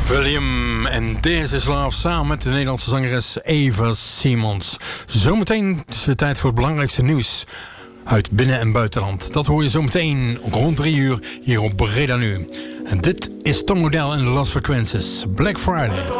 William en This Is Love samen met de Nederlandse zangeres Eva Simons. Zometeen is het tijd voor het belangrijkste nieuws uit binnen- en buitenland. Dat hoor je zometeen rond 3 uur hier op Breda Nu. En dit is Tom Odell en The Lost Frequencies. Black Friday.